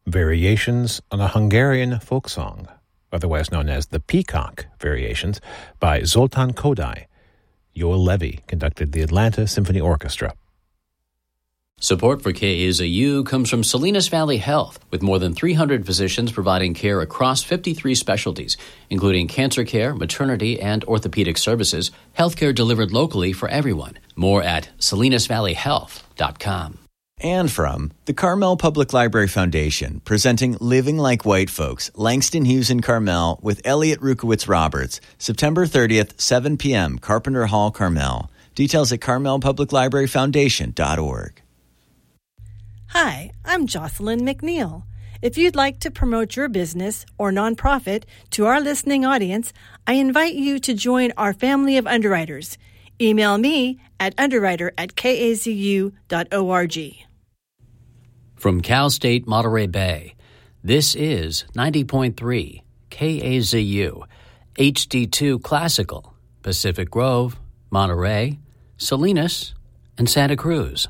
Variations on a Hungarian folk song, otherwise known as the Peacock Variations, by Zoltán Kodály. Yoel Levy conducted the Atlanta Symphony Orchestra. Support for KAZU comes from Salinas Valley Health, with more than 300 physicians providing care across 53 specialties, including cancer care, maternity, and orthopedic services, healthcare delivered locally for everyone. More at salinasvalleyhealth.com. And from the Carmel Public Library Foundation, presenting Living Like White Folks, Langston Hughes in Carmel with Elliot Rukowitz-Roberts, September 30th, 7 p.m., Carpenter Hall, Carmel. Details at carmelpubliclibraryfoundation.org. Hi, I'm Jocelyn McNeil. If you'd like to promote your business or nonprofit to our listening audience, I invite you to join our family of underwriters. Email me at underwriter@kazu.org. From Cal State Monterey Bay, this is 90.3 KAZU, HD2 Classical, Pacific Grove, Monterey, Salinas, and Santa Cruz.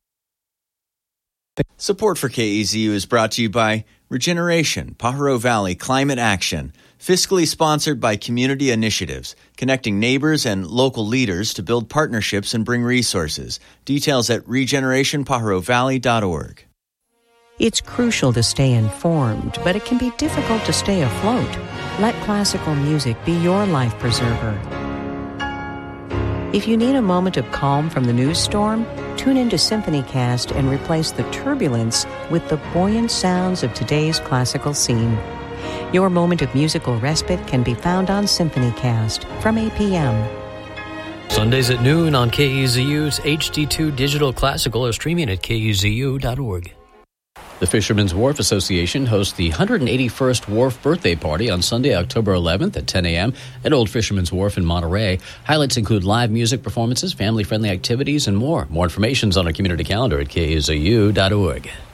Support for KAZU is brought to you by Regeneration, Pajaro Valley Climate Action, fiscally sponsored by Community Initiatives, connecting neighbors and local leaders to build partnerships and bring resources. Details at regenerationpajarovalley.org. It's crucial to stay informed, but it can be difficult to stay afloat. Let classical music be your life preserver. If you need a moment of calm from the news storm, tune into SymphonyCast and replace the turbulence with the buoyant sounds of today's classical scene. Your moment of musical respite can be found on SymphonyCast from 8 p.m. Sundays at noon on KAZU's HD2 Digital Classical or streaming at kazu.org. The Fishermen's Wharf Association hosts the 181st Wharf Birthday Party on Sunday, October 11th at 10 a.m. at Old Fisherman's Wharf in Monterey. Highlights include live music performances, family-friendly activities, and more. More information is on our community calendar at kazu.org.